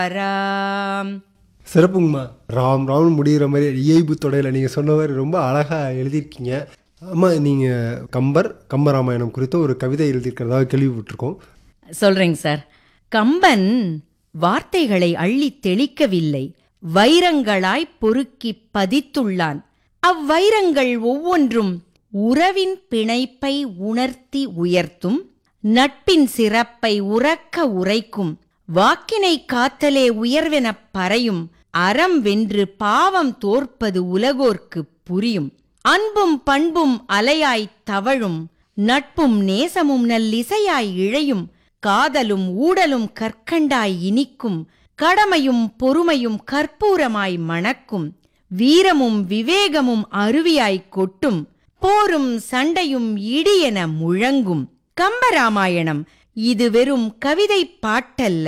ராம். சிறப்புங்கம்மா. ராம் ராம்னு முடிகிற மாதிரி இயைபு தொடையில் நீங்கள் சொன்ன மாதிரி ரொம்ப அழகாக எழுதியிருக்கீங்க. அம்மா, நீங்கள் கம்பராமாயணம் குறித்த ஒரு கவிதை எழுதியிருக்கிறதாக கேள்விப்பட்டிருக்கோம். சொல்றேங்க சார். கம்பன் வார்த்தைகளை அள்ளித் தெளிக்கவில்லை, வைரங்களாய் பொறுக்கிப் பதித்துள்ளான். அவ்வைரங்கள் ஒவ்வொன்றும் உறவின் பிணைப்பை உணர்த்தி உயர்த்தும், நட்பின் சிறப்பை உரக்க உரைக்கும், வாக்கினை காத்தலே உயர்வெனப் பறையும், அறம் வென்று பாவம் தோற்பது உலகோர்க்குப் புரியும், அன்பும் பண்பும் அலையாய்த் தவழும், நட்பும் நேசமும் நல்லிசையாய் இழையும், காதலும் ஊடலும் கற்கண்டாய் இனிக்கும், கடமையும் பொறுமையும் கற்பூரமாய் மணக்கும், வீரமும் விவேகமும் அருவியாய்க் கொட்டும், போரும் சண்டையும் இடியென முழங்கும். கம்பராமாயணம் இது வெறும் கவிதை பாட்டல்ல,